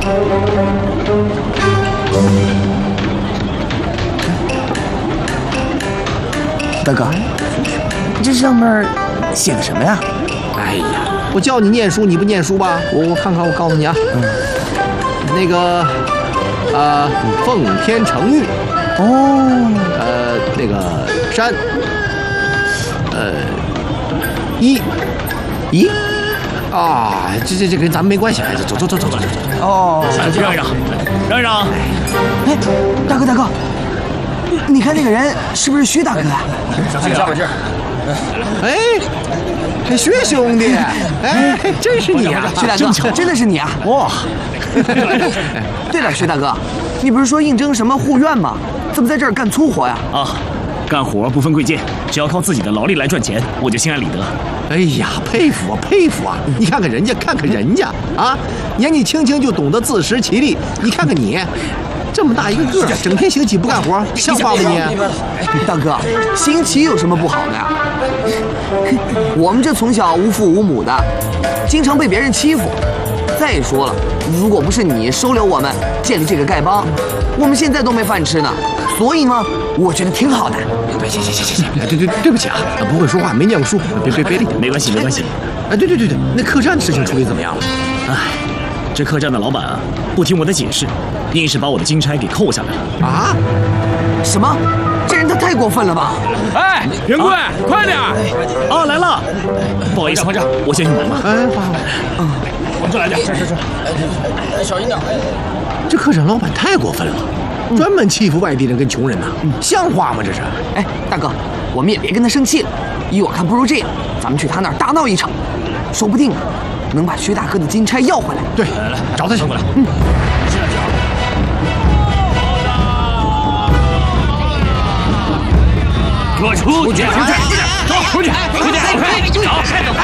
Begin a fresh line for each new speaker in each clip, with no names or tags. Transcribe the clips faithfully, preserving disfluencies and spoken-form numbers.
大哥，这上面写的什么呀？
哎呀，我叫你念书，你不念书吧？我我看看，我告诉你啊，嗯，那个，呃，奉天承运，
哦，
呃，那个山，呃，一，一，啊，这这这跟咱们没关系，哎，走走走走走走走。
哦，
让一让，让一让。
哎，大哥大哥，你看那个人是不是薛大哥啊？
小心加把劲儿。
哎，这薛兄弟，哎，真是你啊！
薛大哥，真的是你啊！哇！对了，薛大哥，你不是说应征什么护院吗？怎么在这儿干粗活呀？
啊，干活不分贵贱，只要靠自己的劳力来赚钱，我就心安理得。
哎呀，佩服啊，佩服啊！你看看人家，看看人家啊，年纪轻轻就懂得自食其力。你看看你，这么大一个个儿，整天行乞不干活，像话吗你？
大哥，行乞有什么不好的呀？我们这从小无父无母的，经常被别人欺负。再说了，如果不是你收留我们，建立这个丐帮，我们现在都没饭吃呢。所以呢，我觉得挺好的。
行行行行行，对对对不起啊，不会说话，没念过书，别别别理。
没关系没关系。
哎，对对对对，那客栈的事情处理怎么样了？
哎，这客栈的老板啊，不听我的解释，硬是把我的金钗给扣下来了。
啊？
什么？这人他太过分了吧！
哎，袁贵，
啊、
快点！
啊，来了，不好意思，
快点，
我先去忙了。
哎，好好，
嗯，我们这来点，是是是，哎，小心点。
这客栈老板太过分了，专门欺负外地人跟穷人呐，像话吗？这是？
哎，大哥，我们也别跟他生气了，依我看，不如这样，咱们去他那儿大闹一场，说不定啊，能把薛大哥的金钗要回来。
对，来来，找他去。
过来。
嗯。
给我出去！出去！走，出去！出去！走！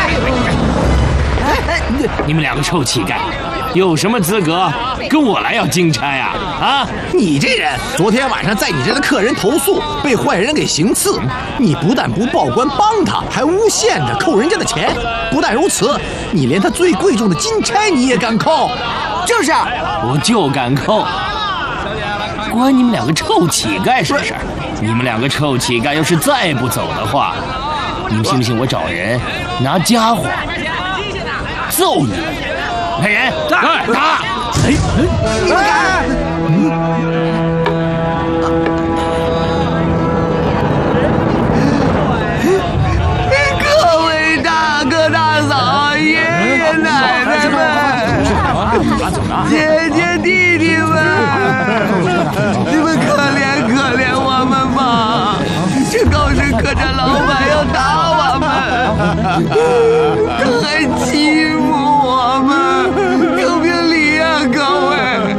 你们两个臭乞丐，有什么资格跟我来要金钗啊？啊！
你这人，昨天晚上在你这的客人投诉被坏人给行刺，你不但不报官帮他，还诬陷着扣人家的钱。不但如此，你连他最贵重的金钗你也敢扣？
就是，
我就敢扣。关你们两个臭乞丐什么事儿？你们两个臭乞丐要是再不走的话，你们信不信我找人拿家伙揍你们？来人，打打！哎，
你们敢？各位大哥大嫂、爷爷奶奶们、姐姐弟弟们，你们可怜可怜我们吧！这都是客栈老板要打我们，他还欺负我们，评评理啊，各位！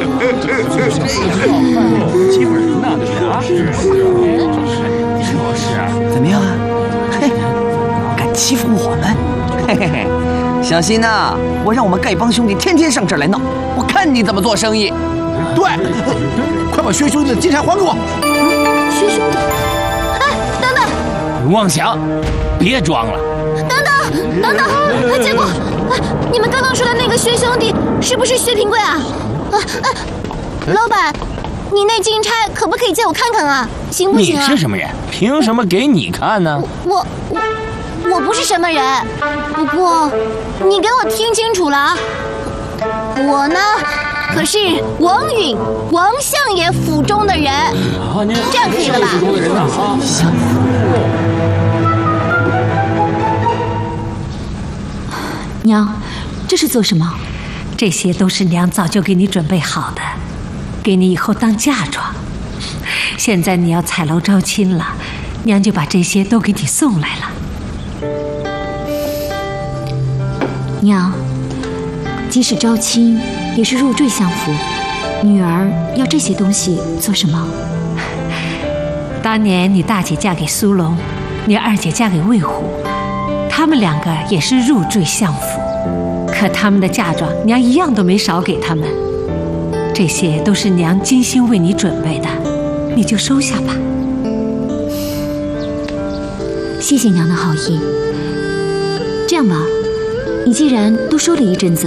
欺负人呢，对不对啊？是是是啊，
怎么样啊？嘿，敢欺负我们？嘿嘿嘿，小心呐！我让我们丐帮兄弟天天上这儿来闹，我看你怎么做生意。
对，快把薛兄弟的金钗还给我！
薛兄弟，哎，等等！
妄想，别装了！
等等，等等！结果，你们刚刚说的那个薛兄弟是不是薛平贵啊？啊啊！老板，你那金钗可不可以借我看看啊？行不行啊？
你是什么人？凭什么给你看呢？
我我我不是什么人，不过你给我听清楚了啊！我呢，可是王允、王相爷府中的人，这样可以了吧？
府中的人呢？啊，
娘，这是做什么？这些都是娘早就给你准备好的，给你以后当嫁妆。现在你要彩楼招亲了，娘就把这些都给你送来了。
娘，即使招亲，也是入赘相府，女儿要这些东西做什么？
当年你大姐嫁给苏龙，你二姐嫁给魏虎，他们两个也是入赘相府，可他们的嫁妆娘一样都没少给他们。这些都是娘精心为你准备的，你就收下吧。
谢谢娘的好意。这样吧，你既然都说了一阵子，